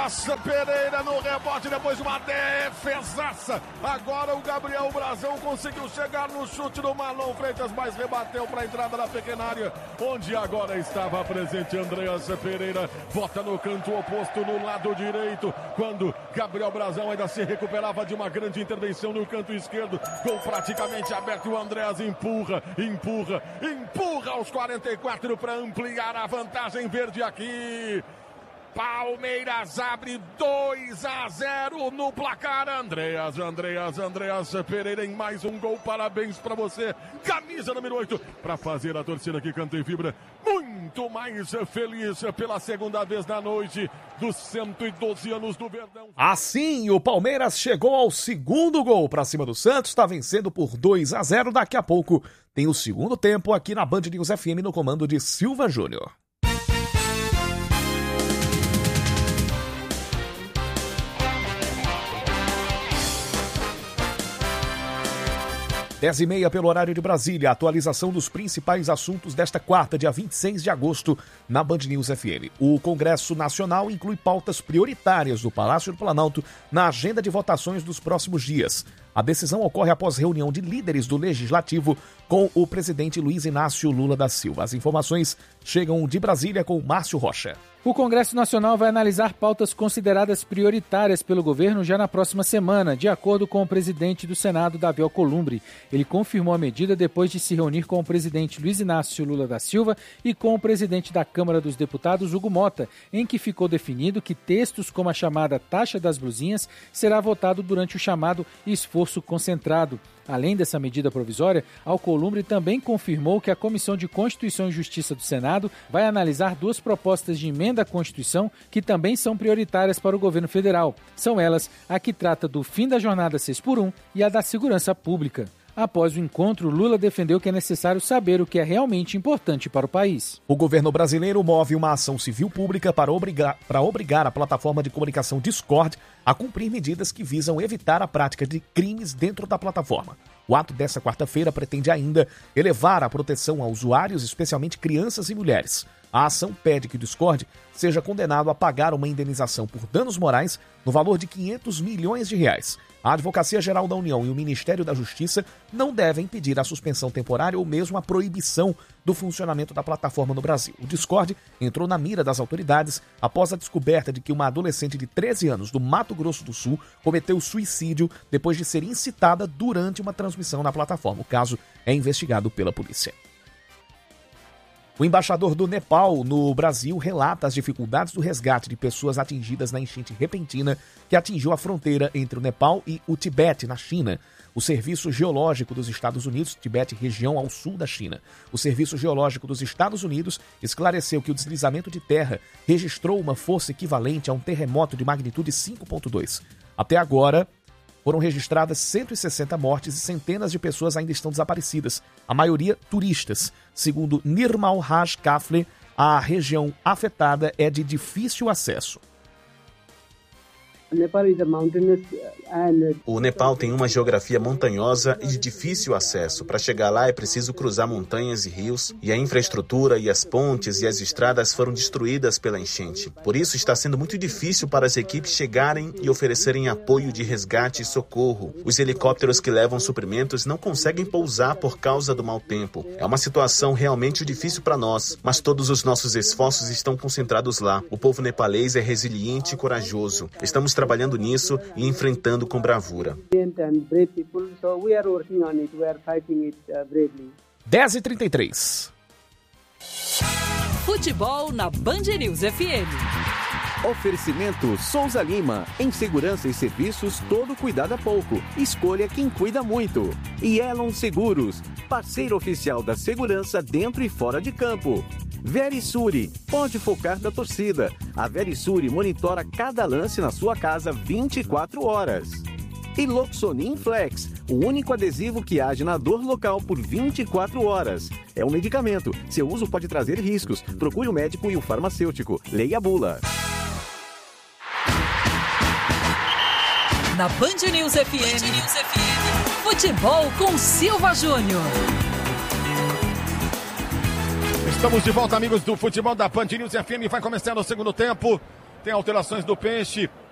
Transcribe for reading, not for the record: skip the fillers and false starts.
Andreas Pereira no rebote depois de uma defesaça. Agora o Gabriel Brazão conseguiu chegar no chute do Marlon Freitas, mas rebateu para a entrada da pequena área, onde agora estava presente Andreas Pereira. Bota no canto oposto, no lado direito, quando Gabriel Brazão ainda se recuperava de uma grande intervenção no canto esquerdo, com praticamente aberto. O Andreas empurra aos 44 para ampliar a vantagem verde aqui. Palmeiras abre 2-0 no placar. Andreas Pereira em mais um gol. Parabéns para você, camisa número 8, para fazer a torcida que canta e vibra muito mais feliz pela segunda vez na noite dos 112 anos do Verdão. Assim, o Palmeiras chegou ao segundo gol para cima do Santos, está vencendo por 2-0. Daqui a pouco tem o segundo tempo aqui na Band News FM no comando de Silva Júnior. 10h30 pelo horário de Brasília, atualização dos principais assuntos desta quarta, dia 26 de agosto, na Band News FM. O Congresso Nacional inclui pautas prioritárias do Palácio do Planalto na agenda de votações dos próximos dias. A decisão ocorre após reunião de líderes do Legislativo com o presidente Luiz Inácio Lula da Silva. As informações chegam de Brasília com Márcio Rocha. O Congresso Nacional vai analisar pautas consideradas prioritárias pelo governo já na próxima semana, de acordo com o presidente do Senado, Davi Alcolumbre. Ele confirmou a medida depois de se reunir com o presidente Luiz Inácio Lula da Silva e com o presidente da Câmara dos Deputados, Hugo Mota, em que ficou definido que textos como a chamada taxa das blusinhas será votado durante o chamado esforço concentrado. Além dessa medida provisória, Alcolumbre também confirmou que a Comissão de Constituição e Justiça do Senado vai analisar duas propostas de emenda à Constituição que também são prioritárias para o governo federal. São elas a que trata do fim da jornada 6x1 e a da segurança pública. Após o encontro, Lula defendeu que é necessário saber o que é realmente importante para o país. O governo brasileiro move uma ação civil pública para obrigar a plataforma de comunicação Discord a cumprir medidas que visam evitar a prática de crimes dentro da plataforma. O ato desta quarta-feira pretende ainda elevar a proteção a usuários, especialmente crianças e mulheres. A ação pede que o Discord seja condenado a pagar uma indenização por danos morais no valor de R$500 milhões. A Advocacia Geral da União e o Ministério da Justiça não devem pedir a suspensão temporária ou mesmo a proibição do funcionamento da plataforma no Brasil. O Discord entrou na mira das autoridades após a descoberta de que uma adolescente de 13 anos do Mato Grosso do Sul cometeu suicídio depois de ser incitada durante uma transmissão na plataforma. O caso é investigado pela polícia. O embaixador do Nepal no Brasil relata as dificuldades do resgate de pessoas atingidas na enchente repentina que atingiu a fronteira entre o Nepal e o Tibete, na China. O Serviço Geológico dos Estados Unidos, Tibete, região ao sul da China. O Serviço Geológico dos Estados Unidos esclareceu que o deslizamento de terra registrou uma força equivalente a um terremoto de magnitude 5.2. Até agora, foram registradas 160 mortes e centenas de pessoas ainda estão desaparecidas, a maioria turistas. Segundo Nirmal Raj Kafle, a região afetada é de difícil acesso. O Nepal tem uma geografia montanhosa e de difícil acesso. Para chegar lá é preciso cruzar montanhas e rios, e a infraestrutura e as pontes e as estradas foram destruídas pela enchente. Por isso está sendo muito difícil para as equipes chegarem e oferecerem apoio de resgate e socorro. Os helicópteros que levam suprimentos não conseguem pousar por causa do mau tempo. É uma situação realmente difícil para nós, mas todos os nossos esforços estão concentrados lá. O povo nepalês é resiliente e corajoso. Estamos trabalhando nisso e enfrentando com bravura. 10h33. Futebol na Band News FM. Oferecimento Souza Lima. Em segurança e serviços, todo cuidado é pouco. Escolha quem cuida muito. E Elon Seguros, parceiro oficial da segurança dentro e fora de campo. Verisure, pode focar na torcida. A Verisure monitora cada lance na sua casa 24 horas. E Loxonin Flex, o único adesivo que age na dor local por 24 horas. É um medicamento. Seu uso pode trazer riscos. Procure o médico e o farmacêutico. Leia a bula. Na Band News FM, futebol com Silva Júnior. Estamos de volta, amigos do futebol da Band News FM. Vai começar o segundo tempo. Tem alterações do Peixe.